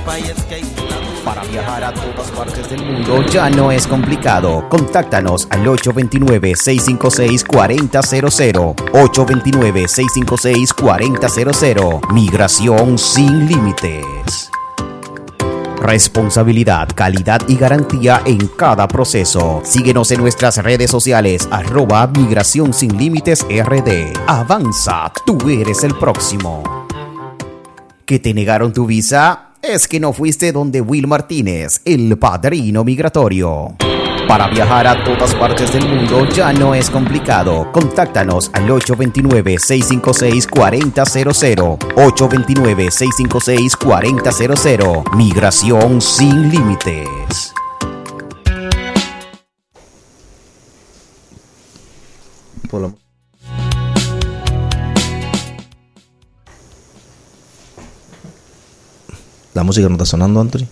Para viajar a todas partes del mundo ya no es complicado. Contáctanos al 829-656-4000. 829-656-4000. Migración sin límites. Responsabilidad, calidad y garantía en cada proceso. Síguenos en nuestras redes sociales @Migración Sin Límites RD. Avanza, tú eres el próximo. ¿Que te negaron tu visa? Es que no fuiste donde Will Martínez, el padrino migratorio. Para viajar a todas partes del mundo ya no es complicado. Contáctanos al 829-656-4000. 829-656-4000. Migración sin límites. La música no está sonando, Anthony.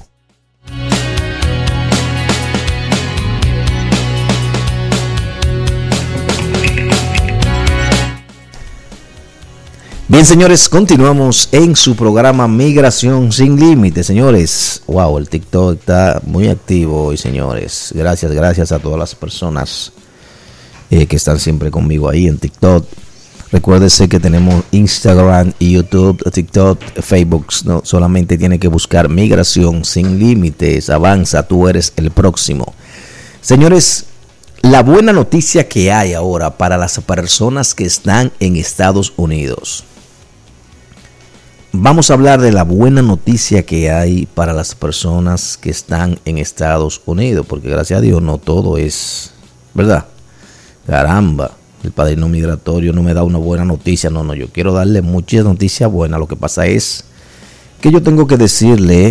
Bien, señores, continuamos en su programa Migración Sin Límites, señores. Wow, el TikTok está muy activo hoy, señores. Gracias a todas las personas que están siempre conmigo ahí en TikTok. Recuérdese que tenemos Instagram, YouTube, TikTok, Facebook. No solamente tiene que buscar Migración Sin Límites. Avanza, tú eres el próximo. Señores, la buena noticia que hay ahora para las personas que están en Estados Unidos. Vamos a hablar de la buena noticia que hay para las personas que están en Estados Unidos, porque gracias a Dios no todo es, ¿verdad? Caramba, el padrino migratorio no me da una buena noticia. No, yo quiero darle muchas noticias buenas. Lo que pasa es que yo tengo que decirle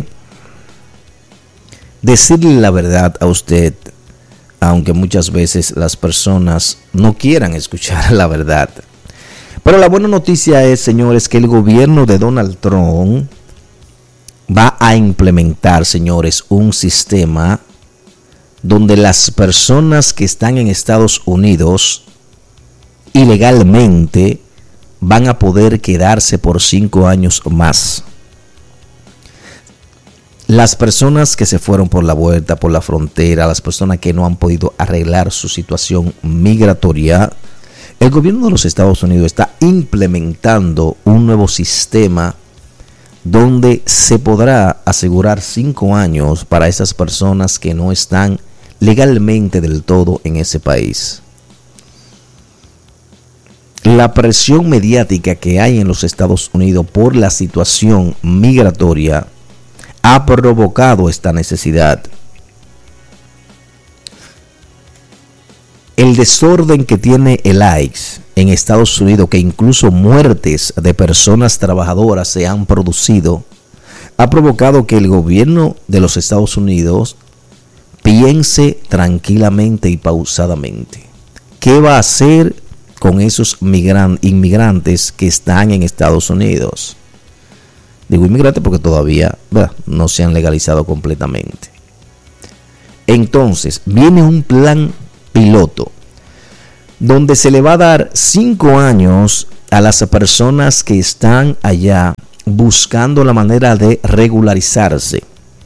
la verdad a usted, aunque muchas veces las personas no quieran escuchar la verdad. Pero la buena noticia es, señores, que el gobierno de Donald Trump va a implementar, señores, un sistema donde las personas que están en Estados Unidos ilegalmente van a poder quedarse por 5 años más. Las personas que se fueron por la vuelta, por la frontera, las personas que no han podido arreglar su situación migratoria, el gobierno de los Estados Unidos está implementando un nuevo sistema donde se podrá asegurar 5 años para esas personas que no están legalmente del todo en ese país. La presión mediática que hay en los Estados Unidos por la situación migratoria ha provocado esta necesidad. El desorden que tiene el ICE en Estados Unidos, que incluso muertes de personas trabajadoras se han producido, ha provocado que el gobierno de los Estados Unidos piense tranquilamente y pausadamente. ¿Qué va a hacer con esos inmigrantes que están en Estados Unidos? Digo inmigrantes porque todavía no se han legalizado completamente. Entonces, viene un plan piloto donde se le va a dar 5 años a las personas que están allá buscando la manera de regularizarse.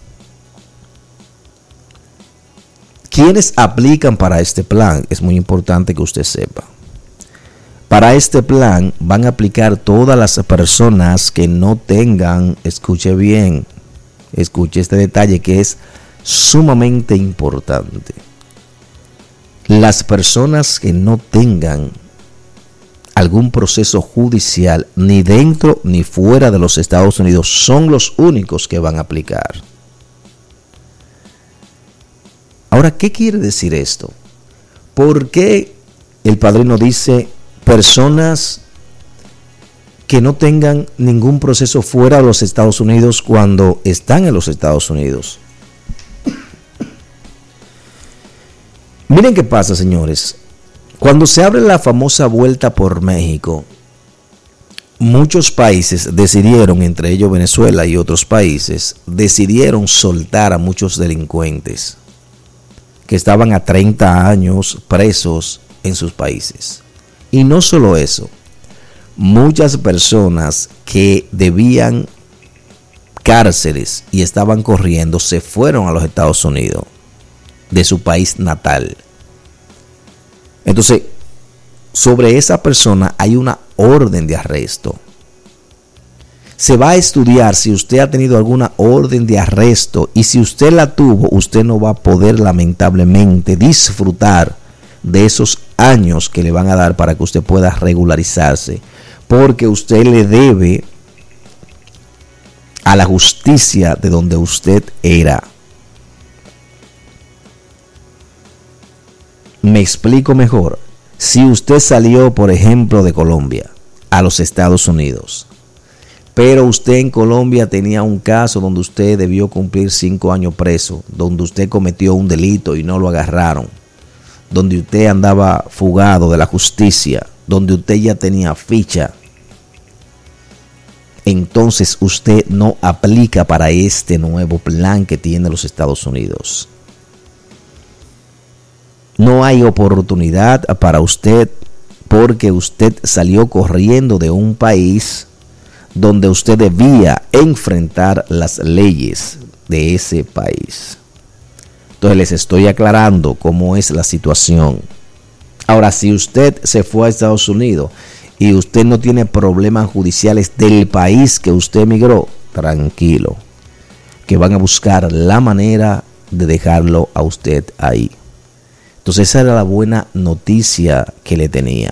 ¿Quiénes aplican para este plan? Es muy importante que usted sepa. Para este plan van a aplicar todas las personas que no tengan, escuche bien, escuche este detalle que es sumamente importante. Las personas que no tengan algún proceso judicial ni dentro ni fuera de los Estados Unidos son los únicos que van a aplicar. Ahora, ¿qué quiere decir esto? ¿Por qué el padrino dice personas que no tengan ningún proceso fuera de los Estados Unidos cuando están en los Estados Unidos? Miren qué pasa, señores. Cuando se abre la famosa vuelta por México, muchos países decidieron, entre ellos Venezuela y otros países, decidieron soltar a muchos delincuentes que estaban a 30 años presos en sus países. Y no solo eso, muchas personas que cárceles y estaban corriendo, se fueron a los Estados Unidos de su país natal. Entonces, sobre esa persona hay una orden de arresto. Se va a estudiar si usted ha tenido alguna orden de arresto, y si usted la tuvo, usted no va a poder lamentablemente disfrutar de esos años que le van a dar para que usted pueda regularizarse, porque usted le debe a la justicia de donde usted era. Me explico mejor. Si usted salió, por ejemplo, de Colombia a los Estados Unidos, pero usted en Colombia tenía un caso donde usted debió cumplir 5 años preso, donde usted cometió un delito y no lo agarraron, donde usted andaba fugado de la justicia, donde usted ya tenía ficha, entonces usted no aplica para este nuevo plan que tiene los Estados Unidos. No hay oportunidad para usted porque usted salió corriendo de un país donde usted debía enfrentar las leyes de ese país. Entonces les estoy aclarando cómo es la situación. Ahora, si usted se fue a Estados Unidos y usted no tiene problemas judiciales del país que usted emigró, tranquilo, que van a buscar la manera de dejarlo a usted ahí. Entonces esa era la buena noticia que le tenía.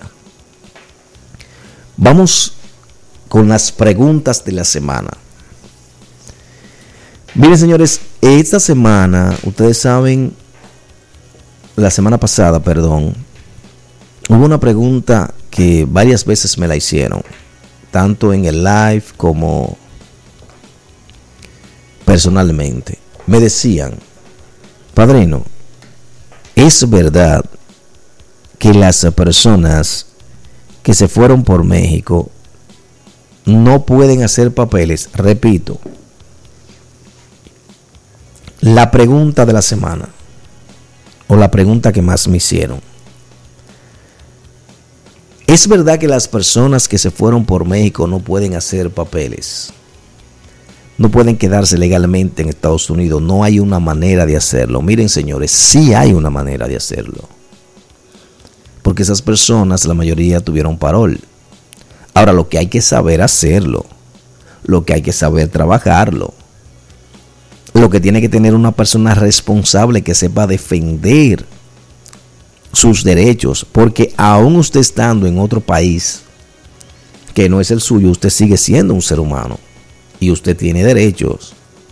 Vamos con las preguntas de la semana. Miren, señores, esta semana, ustedes saben, la semana pasada, perdón, hubo una pregunta que varias veces me la hicieron, tanto en el live como personalmente. Me decían: padrino, ¿es verdad que las personas que se fueron por México no pueden hacer papeles? Repito, la pregunta de la semana, o la pregunta que más me hicieron: ¿es verdad que las personas que se fueron por México no pueden hacer papeles? No pueden quedarse legalmente en Estados Unidos. No hay una manera de hacerlo. Miren, señores, sí hay una manera de hacerlo. Porque esas personas, la mayoría tuvieron parol. Ahora, lo que hay que saber hacerlo, lo que hay que saber trabajarlo, lo que tiene que tener una persona responsable que sepa defender sus derechos, porque aún usted estando en otro país que no es el suyo, usted sigue siendo un ser humano y usted tiene derechos.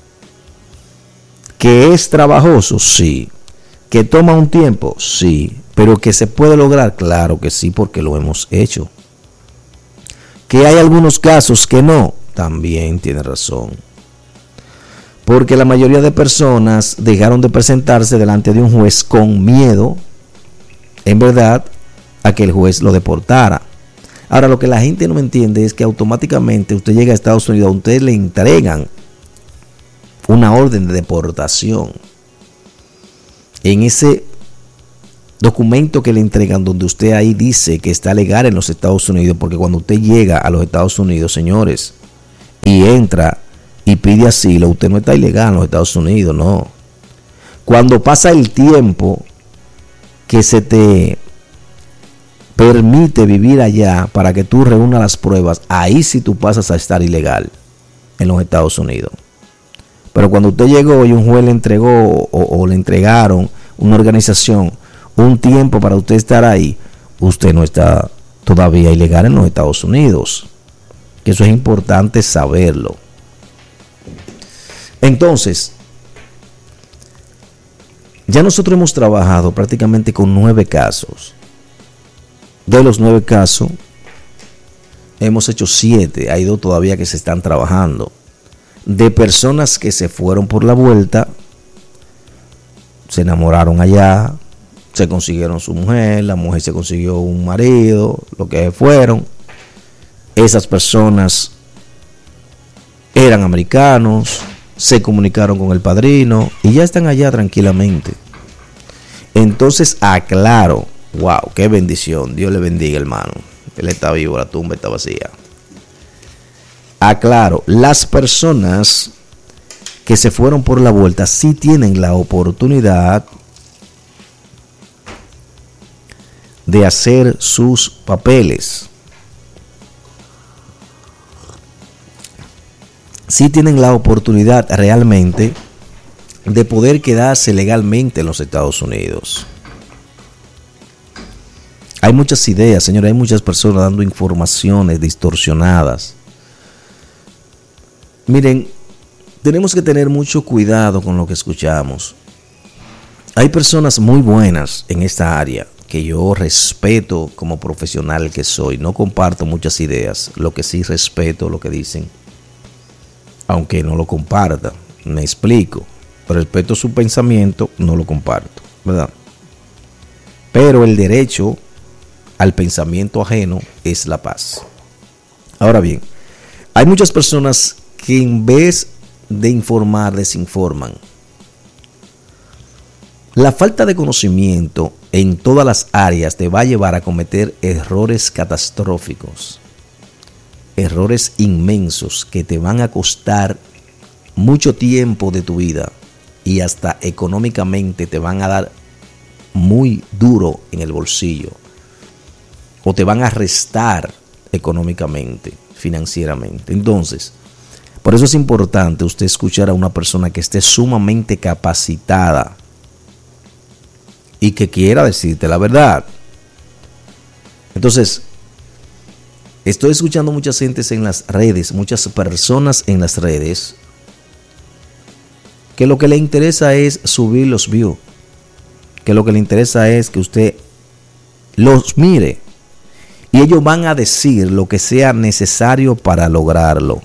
¿Que es trabajoso? Sí. ¿Que toma un tiempo? Sí. ¿Pero que se puede lograr? Claro que sí, porque lo hemos hecho. ¿Que hay algunos casos que no? También tiene razón. Porque la mayoría de personas dejaron de presentarse delante de un juez con miedo, en verdad, a que el juez lo deportara. Ahora, lo que la gente no entiende es que automáticamente usted llega a Estados Unidos, a usted le entregan una orden de deportación. En ese documento que le entregan, donde usted ahí dice que está legal en los Estados Unidos, porque cuando usted llega a los Estados Unidos, señores, y entra y pide asilo, usted no está ilegal en los Estados Unidos, no. Cuando pasa el tiempo que se te permite vivir allá para que tú reúnas las pruebas, ahí sí tú pasas a estar ilegal en los Estados Unidos. Pero cuando usted llegó y un juez le entregó o le entregaron una organización un tiempo para usted estar ahí, usted no está todavía ilegal en los Estados Unidos. Que eso es importante saberlo. Entonces, ya nosotros hemos trabajado prácticamente con 9 casos. De los 9 casos, hemos hecho 7. Hay 2 todavía que se están trabajando. De personas que se fueron por la vuelta, se enamoraron allá, se consiguieron su mujer, la mujer se consiguió un marido, lo que fueron. Esas personas eran americanos, se comunicaron con el padrino y ya están allá tranquilamente. Entonces, aclaro. Wow, qué bendición. Dios le bendiga, hermano. Él está vivo, la tumba está vacía. Aclaro, las personas que se fueron por la vuelta sí tienen la oportunidad de hacer sus papeles. Sí tienen la oportunidad realmente de poder quedarse legalmente en los Estados Unidos. Hay muchas ideas, señores, hay muchas personas dando informaciones distorsionadas. Miren, tenemos que tener mucho cuidado con lo que escuchamos. Hay personas muy buenas en esta área que yo respeto como profesional que soy. No comparto muchas ideas, lo que sí respeto lo que dicen, aunque no lo comparta. Me explico. Respeto su pensamiento, no lo comparto, ¿verdad? Pero el derecho al pensamiento ajeno es la paz. Ahora bien, hay muchas personas que en vez de informar, desinforman. La falta de conocimiento en todas las áreas te va a llevar a cometer errores catastróficos, errores inmensos que te van a costar mucho tiempo de tu vida y hasta económicamente te van a dar muy duro en el bolsillo o te van a restar económicamente, financieramente. Entonces, por eso es importante usted escuchar a una persona que esté sumamente capacitada y que quiera decirte la verdad. Entonces, estoy escuchando muchas gentes en las redes, muchas personas en las redes, que lo que le interesa es subir los views, que lo que le interesa es que usted los mire, y ellos van a decir lo que sea necesario para lograrlo.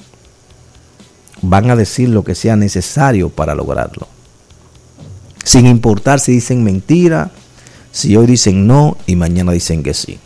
Van a decir lo que sea necesario para lograrlo, sin importar si dicen mentira, si hoy dicen no y mañana dicen que sí.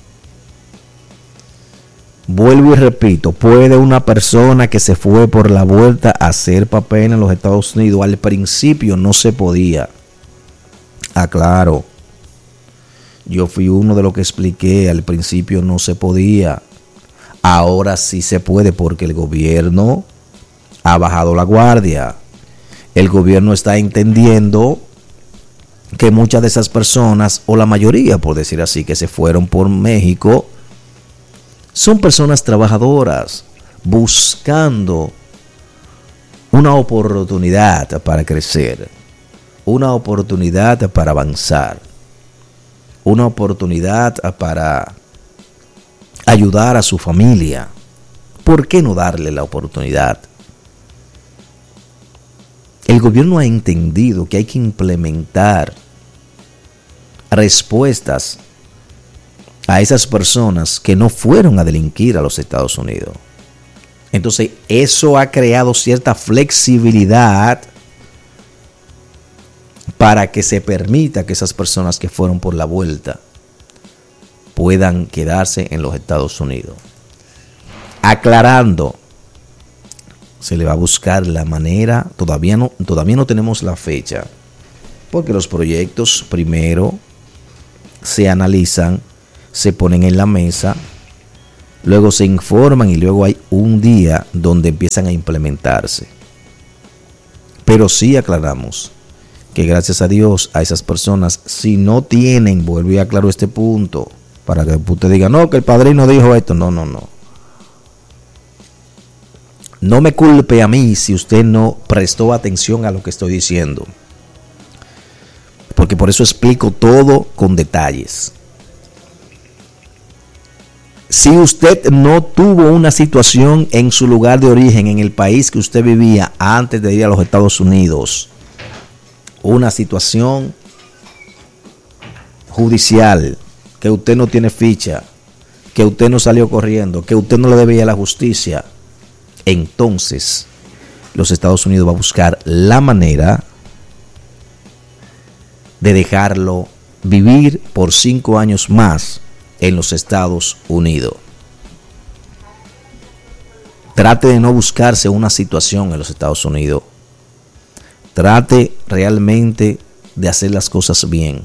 Vuelvo y repito, ¿puede una persona que se fue por la vuelta hacer papel en los Estados Unidos? Al principio no se podía. Aclaro, yo fui uno de los que expliqué, al principio no se podía. Ahora sí se puede porque el gobierno ha bajado la guardia. El gobierno está entendiendo que muchas de esas personas, o la mayoría por decir así, que se fueron por México, son personas trabajadoras buscando una oportunidad para crecer, una oportunidad para avanzar, una oportunidad para ayudar a su familia. ¿Por qué no darle la oportunidad? El gobierno ha entendido que hay que implementar respuestas a esas personas que no fueron a delinquir a los Estados Unidos. Entonces, eso ha creado cierta flexibilidad para que se permita que esas personas que fueron por la vuelta puedan quedarse en los Estados Unidos. Aclarando, se le va a buscar la manera, todavía no tenemos la fecha, porque los proyectos primero se analizan, se ponen en la mesa, luego se informan y luego hay un día donde empiezan a implementarse. Pero sí aclaramos que gracias a Dios a esas personas, si no tienen, vuelvo y aclaro este punto, para que usted diga, no, que el padrino dijo esto, no. No me culpe a mí si usted no prestó atención a lo que estoy diciendo, porque por eso explico todo con detalles. Si usted no tuvo una situación en su lugar de origen, en el país que usted vivía antes de ir a los Estados Unidos, una situación judicial, que usted no tiene ficha, que usted no salió corriendo, que usted no le debía a la justicia, entonces los Estados Unidos va a buscar la manera de dejarlo vivir por 5 años más en los Estados Unidos. Trate de no buscarse una situación en los Estados Unidos. Trate realmente de hacer las cosas bien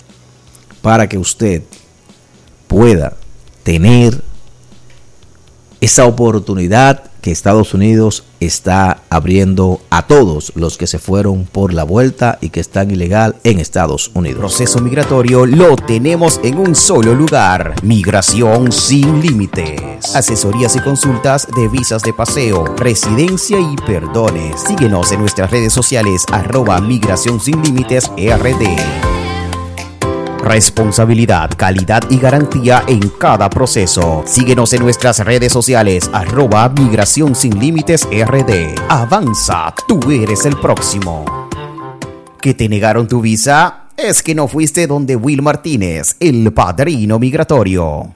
para que usted pueda tener esa oportunidad que Estados Unidos está abriendo a todos los que se fueron por la vuelta y que están ilegal en Estados Unidos. Proceso migratorio lo tenemos en un solo lugar. Migración sin límites. Asesorías y consultas de visas de paseo, residencia y perdones. Síguenos en nuestras redes sociales @migración sin límites RD. Responsabilidad, calidad y garantía en cada proceso. Síguenos en nuestras redes sociales @migración sin límites RD. Avanza, tú eres el próximo. ¿Que te negaron tu visa? Es que no fuiste donde Will Martínez, el padrino migratorio.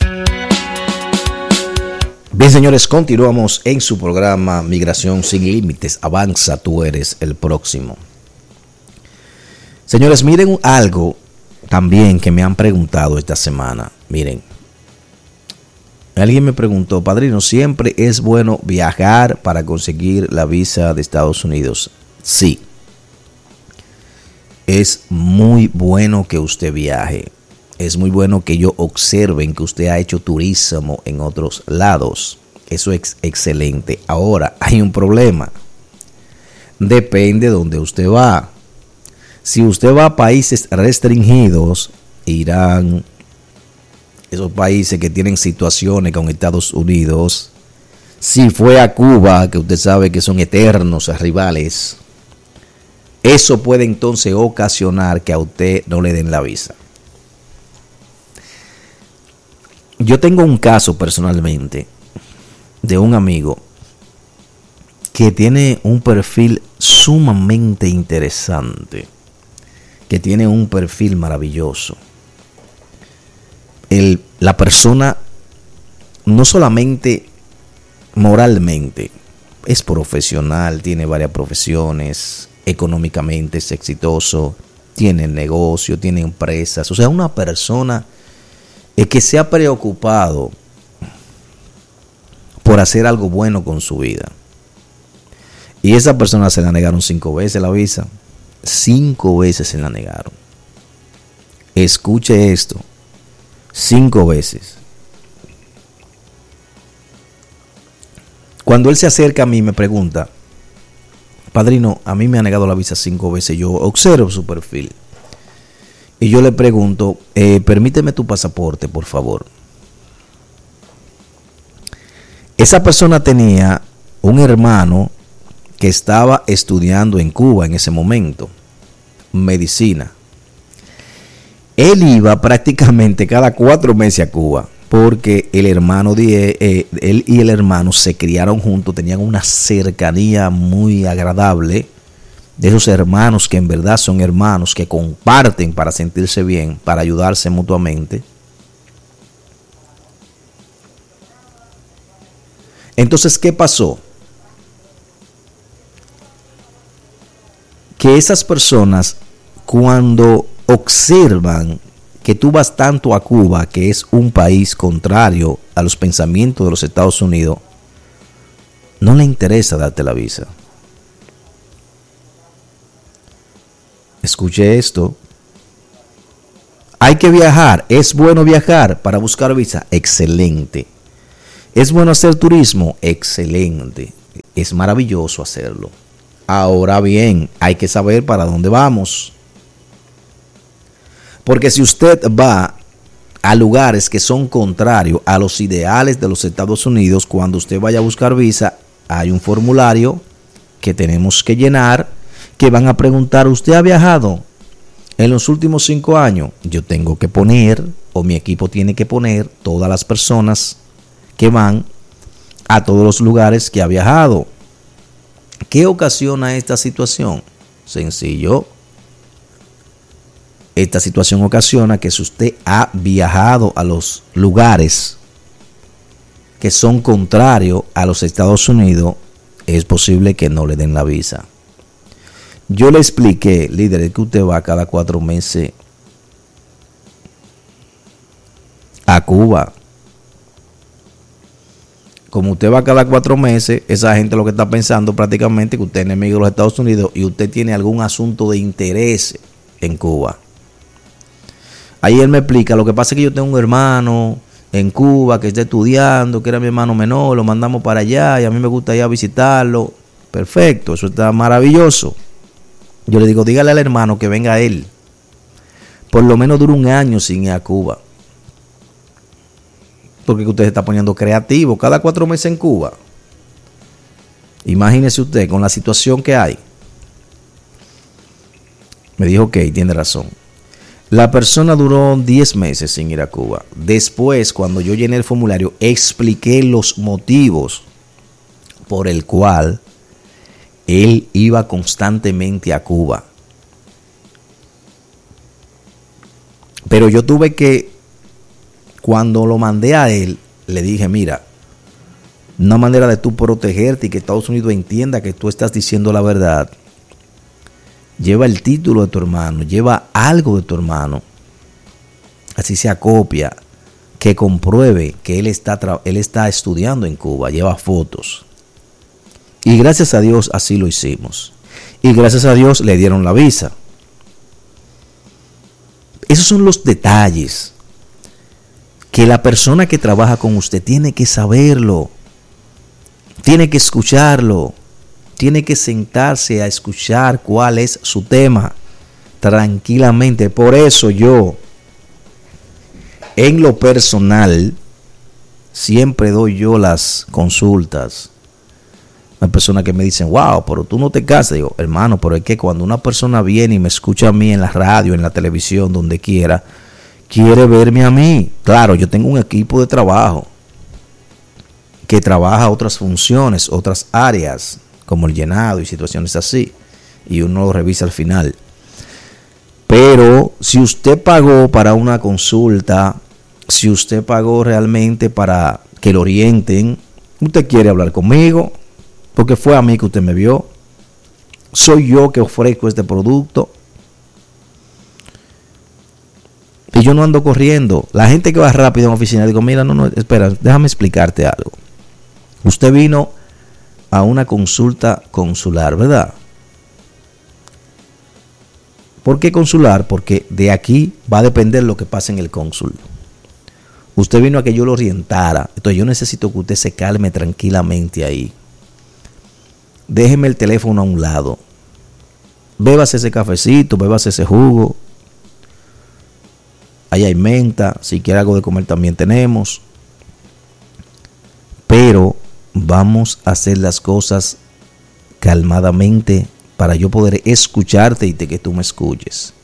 Bien, señores, continuamos en su programa Migración sin Límites. Avanza, tú eres el próximo. Señores, miren algo también que me han preguntado esta semana. Miren, alguien me preguntó: padrino, ¿siempre es bueno viajar para conseguir la visa de Estados Unidos? Sí, es muy bueno que usted viaje. Es muy bueno que ellos observen que usted ha hecho turismo en otros lados. Eso es excelente. Ahora, hay un problema. Depende de dónde usted va. Si usted va a países restringidos, Irán, esos países que tienen situaciones con Estados Unidos, si fue a Cuba, que usted sabe que son eternos rivales, eso puede entonces ocasionar que a usted no le den la visa. Yo tengo un caso personalmente de un amigo que tiene un perfil sumamente interesante, que tiene un perfil maravilloso. La persona no solamente moralmente es profesional, tiene varias profesiones, económicamente es exitoso, tiene negocio, tiene empresas, o sea, una persona que se ha preocupado por hacer algo bueno con su vida. Y esa persona se la negaron 5 veces la visa. 5 veces se la negaron. Escuche esto: 5 veces. Cuando él se acerca a mí me pregunta: padrino, a mí me ha negado la visa 5 veces. Yo observo su perfil y yo le pregunto: permíteme tu pasaporte, por favor. Esa persona tenía un hermano que estaba estudiando en Cuba en ese momento, medicina. Él iba prácticamente cada 4 meses a Cuba, porque el hermano él y el hermano se criaron juntos, tenían una cercanía muy agradable, de esos hermanos que en verdad son hermanos, que comparten para sentirse bien, para ayudarse mutuamente. Entonces, ¿qué pasó? Que esas personas, cuando observan que tú vas tanto a Cuba, que es un país contrario a los pensamientos de los Estados Unidos, no le interesa darte la visa. Escuche esto: hay que viajar. ¿Es bueno viajar para buscar visa? Excelente. ¿Es bueno hacer turismo? Excelente. Es maravilloso hacerlo. Ahora bien, hay que saber para dónde vamos. Porque si usted va a lugares que son contrarios a los ideales de los Estados Unidos, cuando usted vaya a buscar visa, hay un formulario que tenemos que llenar, que van a preguntar: ¿usted ha viajado en los últimos 5 años? Yo tengo que poner, o mi equipo tiene que poner, todas las personas que van a todos los lugares que ha viajado. ¿Qué ocasiona esta situación? Sencillo. Esta situación ocasiona que si usted ha viajado a los lugares que son contrarios a los Estados Unidos, es posible que no le den la visa. Yo le expliqué, líder, que usted va cada 4 meses a Cuba. Como usted va cada 4 meses, esa gente lo que está pensando prácticamente que usted es enemigo de los Estados Unidos y usted tiene algún asunto de interés en Cuba. Ahí él me explica: lo que pasa es que yo tengo un hermano en Cuba, que está estudiando, que era mi hermano menor, lo mandamos para allá y a mí me gusta ir a visitarlo. Perfecto, eso está maravilloso. Yo le digo, dígale al hermano que venga él. Por lo menos dura un año sin ir a Cuba. Porque usted se está poniendo creativo cada 4 meses en Cuba. Imagínese usted con la situación que hay. Me dijo, ok, tiene razón. La persona duró 10 meses sin ir a Cuba. Después, cuando yo llené el formulario, expliqué los motivos por el cual él iba constantemente a Cuba. Pero yo tuve que, cuando lo mandé a él, le dije, mira, una manera de tú protegerte y que Estados Unidos entienda que tú estás diciendo la verdad, lleva el título de tu hermano, lleva algo de tu hermano, así sea copia, que compruebe que él está estudiando en Cuba, lleva fotos. Y gracias a Dios así lo hicimos. Y gracias a Dios le dieron la visa. Esos son los detalles que la persona que trabaja con usted tiene que saberlo, tiene que escucharlo. Tiene que sentarse a escuchar cuál es su tema tranquilamente. Por eso yo, en lo personal, siempre doy yo las consultas. Hay personas que me dicen, wow, pero tú no te casas. Digo, hermano, pero es que cuando una persona viene y me escucha a mí en la radio, en la televisión, donde quiera, quiere verme a mí. Claro, yo tengo un equipo de trabajo que trabaja otras funciones, otras áreas, como el llenado y situaciones así, y uno lo revisa al final. Pero si usted pagó para una consulta, si usted pagó realmente para que lo orienten, usted quiere hablar conmigo, porque fue a mí que usted me vio, soy yo que ofrezco este producto, y yo no ando corriendo. La gente que va rápido en la oficina, digo, mira, no, espera, déjame explicarte algo. Usted vino a una consulta consular, ¿verdad? ¿Por qué consular? Porque de aquí va a depender lo que pase en el cónsul. Usted vino a que yo lo orientara. Entonces yo necesito que usted se calme tranquilamente ahí. Déjeme el teléfono a un lado. Bébase ese cafecito, bébase ese jugo. Ahí hay menta. Si quiere algo de comer también tenemos. Pero vamos a hacer las cosas calmadamente para yo poder escucharte y que tú me escuches.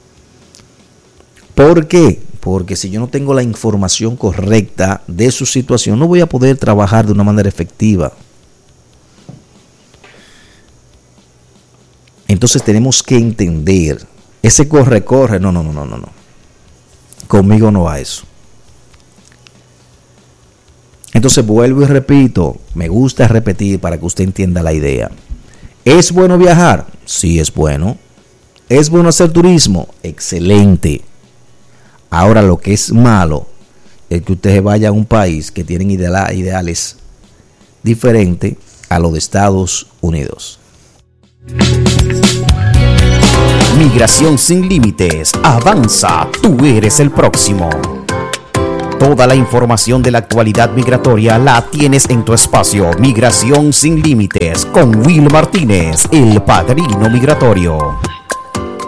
¿Por qué? Porque si yo no tengo la información correcta de su situación, no voy a poder trabajar de una manera efectiva. Entonces tenemos que entender, ese corre, no. Conmigo no va eso. Entonces vuelvo y repito, me gusta repetir para que usted entienda la idea. ¿Es bueno viajar? Sí, es bueno. ¿Es bueno hacer turismo? Excelente. Ahora lo que es malo es que usted vaya a un país que tienen ideales diferentes a los de Estados Unidos. Migración sin límites. Avanza, tú eres el próximo. Toda la información de la actualidad migratoria la tienes en tu espacio Migración sin Límites con Will Martínez, el padrino migratorio.